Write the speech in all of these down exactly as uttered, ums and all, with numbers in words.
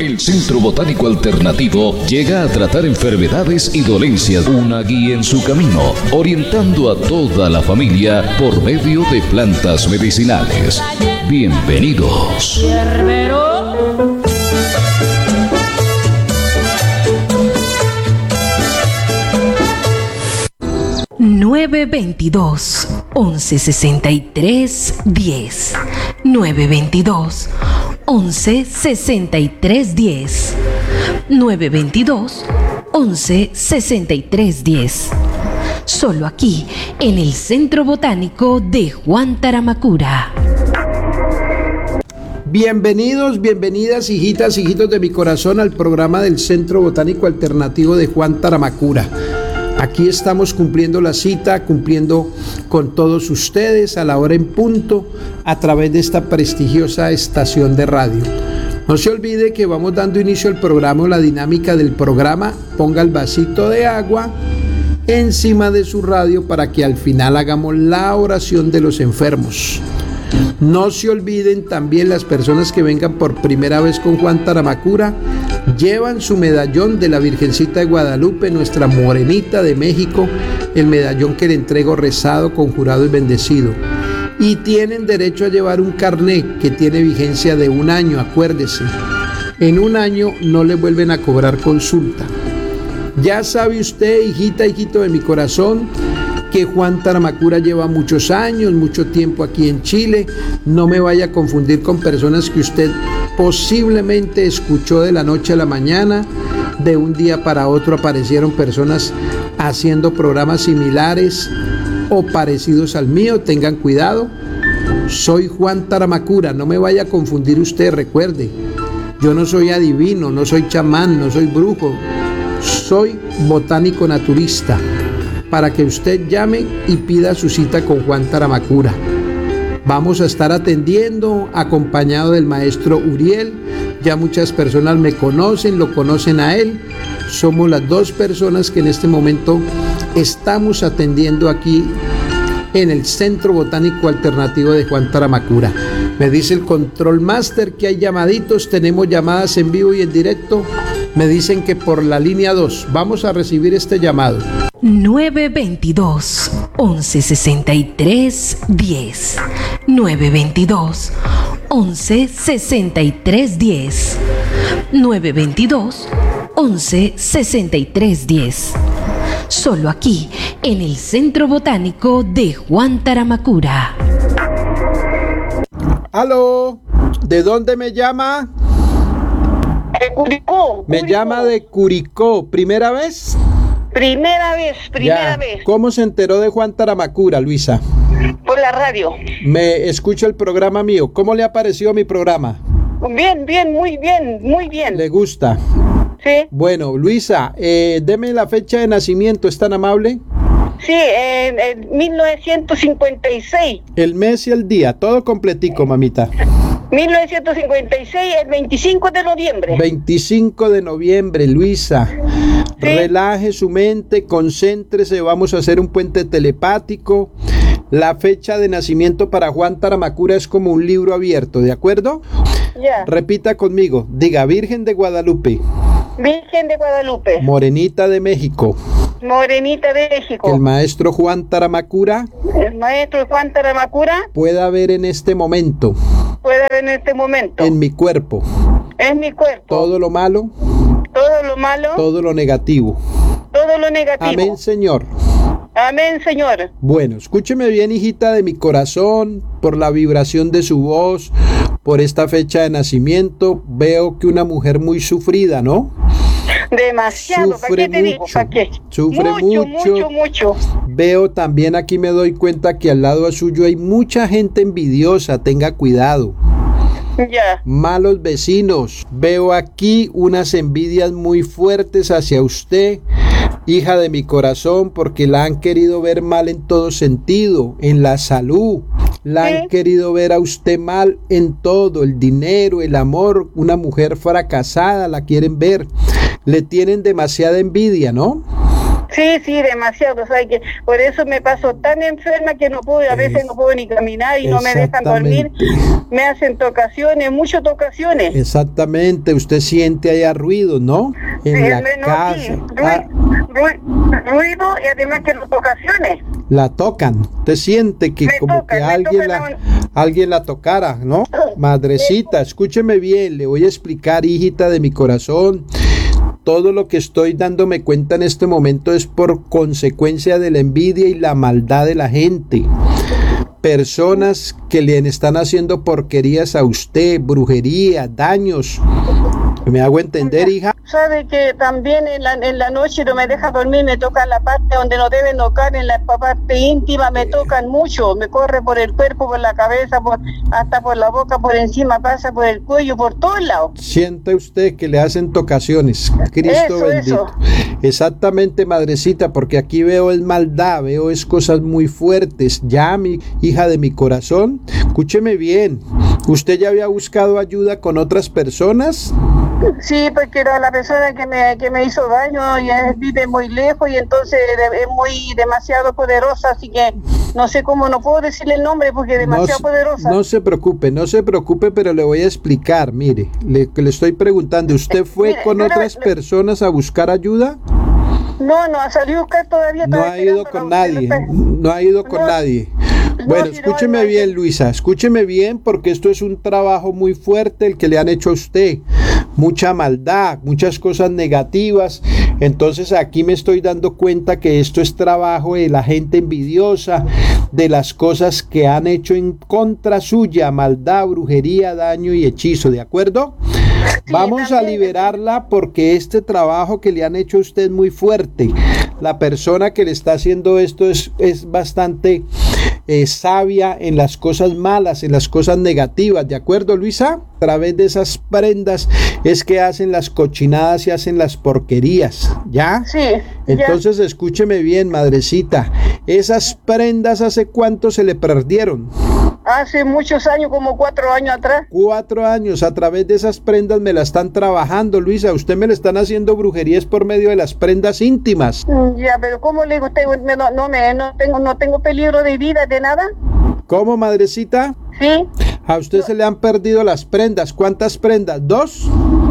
El Centro Botánico Alternativo llega a tratar enfermedades y dolencias, una guía en su camino, orientando a toda la familia por medio de plantas medicinales. Bienvenidos. nueve veintidós, once sesenta y tres, diez. nueve veintidós, once sesenta y tres, diez. nueve veintidós, once sesenta y tres, diez. Solo aquí, en el Centro Botánico de Juan Taramacura. Bienvenidos, bienvenidas, hijitas, hijitos de mi corazón, al programa del Centro Botánico Alternativo de Juan Taramacura. Aquí estamos cumpliendo la cita, cumpliendo con todos ustedes a la hora en punto a través de esta prestigiosa estación de radio. No se olvide que vamos dando inicio al programa, la dinámica del programa. Ponga el vasito de agua encima de su radio para que al final hagamos la oración de los enfermos. No se olviden también las personas que vengan por primera vez con Juan Taramacura, llevan su medallón de la Virgencita de Guadalupe, nuestra morenita de México, el medallón que le entrego rezado, conjurado y bendecido. Y tienen derecho a llevar un carnet que tiene vigencia de un año, acuérdese. En un año no le vuelven a cobrar consulta. Ya sabe usted, hijita, hijito de mi corazón, que Juan Taramacura lleva muchos años, mucho tiempo aquí en Chile. No me vaya a confundir con personas que usted posiblemente escuchó de la noche a la mañana. De un día para otro aparecieron personas haciendo programas similares o parecidos al mío. Tengan cuidado. Soy Juan Taramacura, no me vaya a confundir usted, recuerde. Yo no soy adivino, no soy chamán, no soy brujo. Soy botánico naturista, para que usted llame y pida su cita con Juan Taramacura. Vamos a estar atendiendo acompañado del maestro Uriel. Ya muchas personas me conocen, lo conocen a él. Somos las dos personas que en este momento estamos atendiendo aquí en el Centro Botánico Alternativo de Juan Taramacura. Me dice el Control Master que hay llamaditos, tenemos llamadas en vivo y en directo. Me dicen que por la línea dos. Vamos a recibir este llamado. nueve veintidós, once sesenta y tres, diez. nueve veintidós, once sesenta y tres, diez. nueve veintidós, once sesenta y tres, diez. Solo aquí, en el Centro Botánico de Juan Taramacura. ¿Aló? ¿De dónde me llama? De Curicó. Me Curicó. llama de Curicó. ¿Primera vez? Primera vez, primera Ya. vez. ¿Cómo se enteró de Juan Taramacura, Luisa? Por la radio. Me escucha el programa mío. ¿Cómo le ha parecido mi programa? Bien, bien, muy bien, muy bien. ¿Le gusta? Sí, Bueno, Luisa, eh, deme la fecha de nacimiento, ¿es tan amable? sí, en, en mil novecientos cincuenta y seis. El mes y el día, todo completico, mamita. mil novecientos cincuenta y seis, el veinticinco de noviembre. veinticinco de noviembre, Luisa. Sí. Relaje su mente, concéntrese, vamos a hacer un puente telepático. La fecha de nacimiento para Juan Taramacura es como un libro abierto, ¿de acuerdo? Ya. Repita conmigo, diga Virgen de Guadalupe, Virgen de Guadalupe. Morenita de México, Morenita de México. que el maestro Juan Taramacura El maestro Juan Taramacura pueda ver en este momento, puede ver en este momento. en mi cuerpo, En mi cuerpo. todo lo malo, Todo lo malo. todo lo negativo. Todo lo negativo. Amén, Señor. Amén, Señor. Bueno, escúcheme bien, hijita de mi corazón, por la vibración de su voz, por esta fecha de nacimiento, veo que una mujer muy sufrida, ¿no? Demasiado. ¿Para Sufre qué te digo? mucho, ¿Para qué? sufre mucho, mucho. mucho, mucho. Veo también, aquí me doy cuenta que al lado suyo hay mucha gente envidiosa, tenga cuidado. Ya. Malos vecinos, veo aquí unas envidias muy fuertes hacia usted, hija de mi corazón, porque la han querido ver mal en todo sentido, en la salud, la ¿Sí? han querido ver a usted mal en todo, el dinero, el amor, una mujer fracasada, la quieren ver, le tienen demasiada envidia, ¿no? Sí, sí, demasiado, o sea, que por eso me paso tan enferma que no puedo, a veces no puedo ni caminar y no me dejan dormir, me hacen tocaciones, muchas tocaciones. Exactamente, usted siente allá ruido, ¿no? En Sí, la no, casa. sí, ruido, Ah, ruido, ruido y además que las tocaciones. la tocan, usted siente que Me como tocan, que me alguien tocan la, a alguien la tocara, ¿no? Madrecita, escúcheme bien, le voy a explicar, hijita de mi corazón. Todo lo que estoy dándome cuenta en este momento es por consecuencia de la envidia y la maldad de la gente. Personas que le están haciendo porquerías a usted, brujería, daños. ¿Me hago entender, hija? Sabe que también en la, en la noche no me deja dormir, me tocan la parte donde no deben tocar, en la parte íntima me tocan mucho, me corre por el cuerpo, por la cabeza, por, hasta por la boca, por encima, pasa por el cuello, por todos lados. Siente usted que le hacen tocaciones. Cristo Eso, bendito. eso. Exactamente, madrecita, porque aquí veo es maldad, veo es cosas muy fuertes. Ya, mi hija de mi corazón, escúcheme bien. ¿Usted ya había buscado ayuda con otras personas? Sí, porque era la persona que me, que me hizo daño y eh, vive muy lejos y entonces es muy demasiado poderosa, así que no sé cómo, no puedo decirle el nombre porque es demasiado no, poderosa. No se preocupe, no se preocupe, pero le voy a explicar. Mire, le, le estoy preguntando, ¿usted fue Mire, con yo le- otras le- personas a buscar ayuda? No, no ha salido a buscar todavía. No estaba ha ido esperando con la- nadie, no ha ido con No, nadie. no, Bueno, si no, escúcheme no, bien, no. Luisa, escúcheme bien porque esto es un trabajo muy fuerte el que le han hecho a usted. Mucha maldad, muchas cosas negativas. Entonces aquí me estoy dando cuenta que esto es trabajo de la gente envidiosa, de las cosas que han hecho en contra suya, maldad, brujería, daño y hechizo, ¿de acuerdo? Sí, Vamos a también, liberarla porque este trabajo que le han hecho a usted es muy fuerte. La persona que le está haciendo esto es, es bastante eh, sabia en las cosas malas, en las cosas negativas, ¿de acuerdo, Luisa? A través de esas prendas es que hacen las cochinadas y hacen las porquerías, ¿ya? Sí, Entonces escúcheme bien, madrecita. Esas prendas, ¿hace cuánto se le perdieron? ya. Hace muchos años, como cuatro años atrás. Cuatro años, a través de esas prendas me la están trabajando, Luisa. Usted me le están haciendo brujerías por medio de las prendas íntimas. Mm, Ya, pero ¿cómo le digo a usted? Me- No, no, me, no, tengo, no tengo peligro de vida, de nada. ¿Cómo, madrecita? Sí, A usted se le han perdido las prendas. ¿Cuántas prendas? ¿Dos?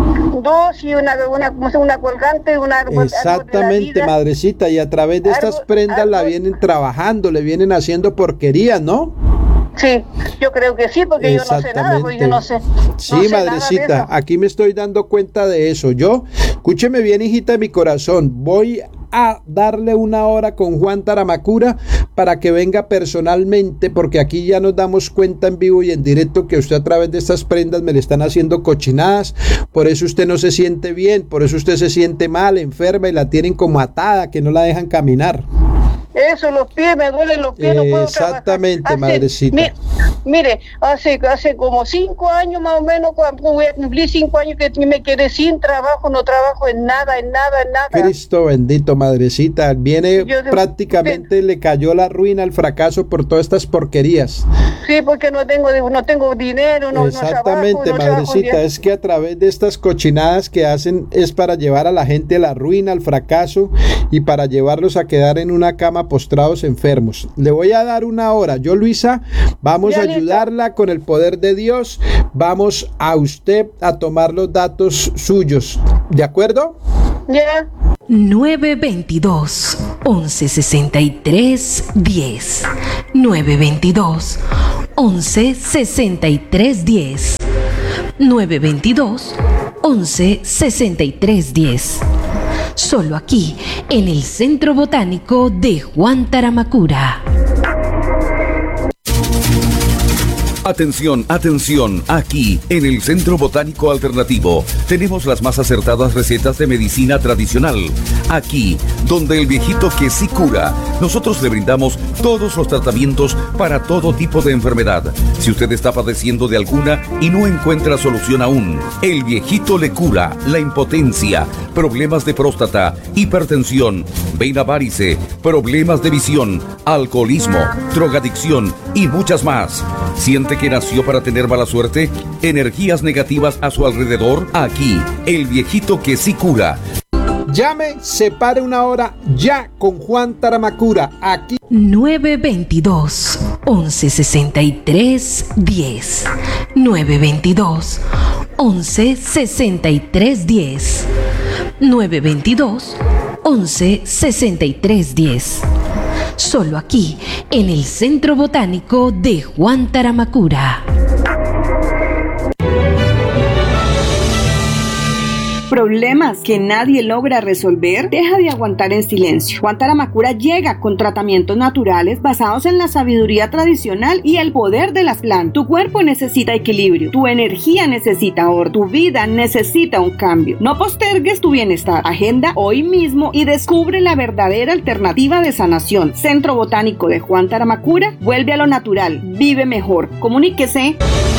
dos y una, una, como se- una colgante, una... algo de la Exactamente, vida. madrecita. Y a través de estas Algo- prendas la algo- vienen trabajando, le vienen haciendo porquerías, ¿no? Sí, yo creo que sí, porque yo no sé nada, porque yo no sé. Sí, no sé nada de madrecita, eso. aquí me estoy dando cuenta de eso. Yo, escúcheme bien, hijita de mi corazón, voy a darle una hora con Juan Taramacura para que venga personalmente, porque aquí ya nos damos cuenta en vivo y en directo que usted a través de estas prendas me le están haciendo cochinadas, por eso usted no se siente bien, por eso usted se siente mal, enferma y la tienen como atada, que no la dejan caminar. Eso, los pies, me duelen los pies, no puedo trabajar. Exactamente, Hace- madrecita. mi- mire, hace, hace como cinco años más o menos, cuando voy a cumplir cinco años que me quedé sin trabajo, no trabajo en nada, en nada, en nada. Cristo bendito, madrecita, viene Yo de- prácticamente, le cayó la ruina, el fracaso por todas estas porquerías. Sí, porque no tengo, no tengo dinero, no, Exactamente, no trabajo, no trabajo madrecita, bien. es que a través de estas cochinadas que hacen es para llevar a la gente a la ruina, al fracaso y para llevarlos a quedar en una cama postrados enfermos. Le voy a dar una hora. Yo, Luisa, vamos Ya, a listo. ayudarla con el poder de Dios. Vamos a usted a tomar los datos suyos. ¿De acuerdo? Ya, nueve veintidós, once sesenta y tres, diez. nueve veintidós, once sesenta y tres, diez. nueve veintidós, once sesenta y tres, diez. Solo aquí, en el Centro Botánico de Juan Taramacura. Atención, atención, aquí en el Centro Botánico Alternativo tenemos las más acertadas recetas de medicina tradicional. Aquí, donde el viejito que sí cura, nosotros le brindamos todos los tratamientos para todo tipo de enfermedad. Si usted está padeciendo de alguna y no encuentra solución aún, el viejito le cura la impotencia, problemas de próstata, hipertensión, vena varice, problemas de visión, alcoholismo, drogadicción y muchas más. ¿Siente que nació para tener mala suerte? ¿Energías negativas a su alrededor? Aquí, el viejito que sí cura Llame, separe una hora ya con Juan Taramacura. Aquí. nueve veintidós, once sesenta y tres, diez. nueve veintidós, once sesenta y tres, diez. nueve veintidós, once sesenta y tres, diez. Solo aquí, en el Centro Botánico de Juan Taramacura. ¿Problemas que nadie logra resolver? Deja de aguantar en silencio. Juan Taramacura llega con tratamientos naturales basados en la sabiduría tradicional y el poder de las plantas. Tu cuerpo necesita equilibrio, tu energía necesita orden, tu vida necesita un cambio. No postergues tu bienestar. Agenda hoy mismo y descubre la verdadera alternativa de sanación. Centro Botánico de Juan Taramacura, vuelve a lo natural, vive mejor. Comuníquese.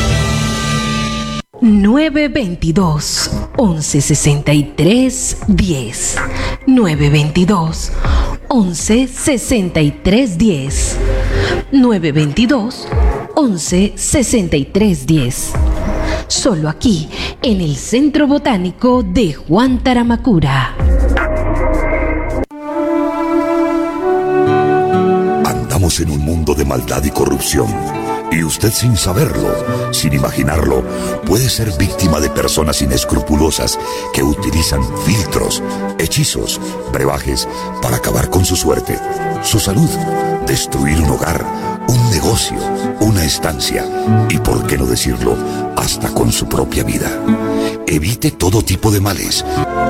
nueve veintidós, once sesenta y tres, diez. nueve veintidós, once sesenta y tres, diez. nueve veintidós, once sesenta y tres, diez. Solo aquí, en el Centro Botánico de Juan Taramacura. Andamos en un mundo de maldad y corrupción. Y usted, sin saberlo, sin imaginarlo, puede ser víctima de personas inescrupulosas que utilizan filtros, hechizos, brebajes para acabar con su suerte, su salud, destruir un hogar, un negocio, una estancia y, por qué no decirlo, hasta con su propia vida. Evite todo tipo de males.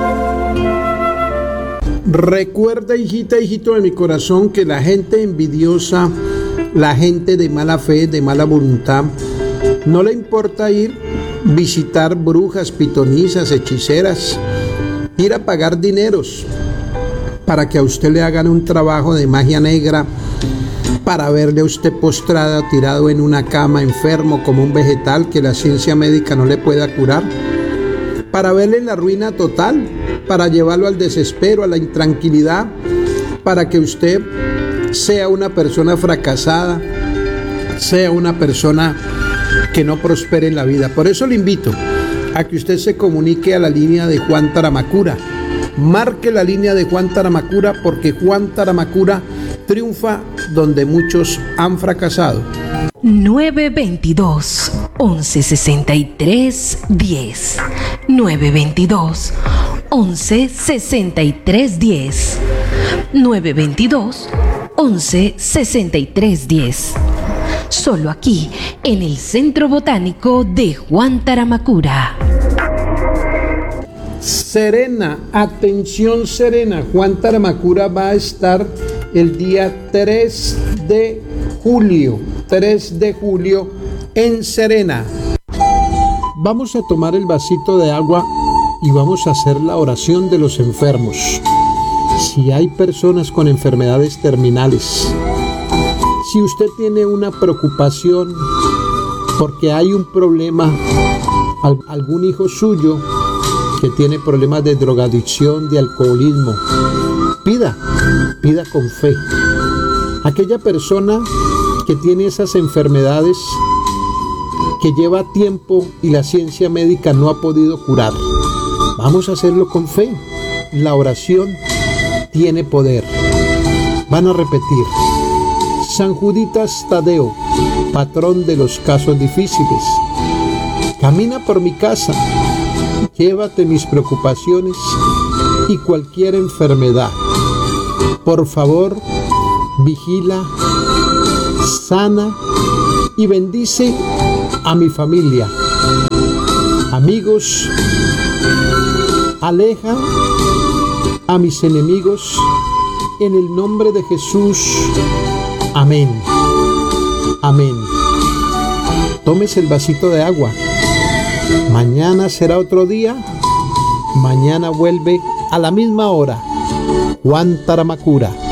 Recuerda, hijita, hijito de mi corazón, que la gente envidiosa, la gente de mala fe, de mala voluntad, no le importa ir visitar brujas, pitonisas, hechiceras, ir a pagar dineros para que a usted le hagan un trabajo de magia negra, para verle a usted postrada, tirado en una cama, enfermo como un vegetal que la ciencia médica no le pueda curar, para verle en la ruina total, para llevarlo al desespero, a la intranquilidad, para que usted sea una persona fracasada, sea una persona que no prospere en la vida. Por eso le invito a que usted se comunique a la línea de Juan Taramacura. Marque la línea de Juan Taramacura, porque Juan Taramacura triunfa donde muchos han fracasado. nueve veintidós, once sesenta y tres, diez. nueve veintidós, once sesenta y tres, diez. nueve veintidós, once sesenta y tres, diez. Solo aquí, en el Centro Botánico de Juan Taramacura. Serena, atención Serena, Juan Taramacura va a estar el día tres de julio, tres de julio en Serena. Vamos a tomar el vasito de agua y vamos a hacer la oración de los enfermos. Si hay personas con enfermedades terminales, si usted tiene una preocupación porque hay un problema, algún hijo suyo que tiene problemas de drogadicción, de alcoholismo, pida, pida con fe. Aquella persona que tiene esas enfermedades que lleva tiempo y la ciencia médica no ha podido curar, vamos a hacerlo con fe. La oración tiene poder. Van a repetir: San Juditas Tadeo, patrón de los casos difíciles, camina por mi casa, llévate mis preocupaciones y cualquier enfermedad. Por favor, vigila, sana y bendice a mi familia. Amigos, aleja a mis enemigos en el nombre de Jesús. Amén. Amén. Tómese el vasito de agua. Mañana será otro día. Mañana vuelve a la misma hora Juan Taramacura.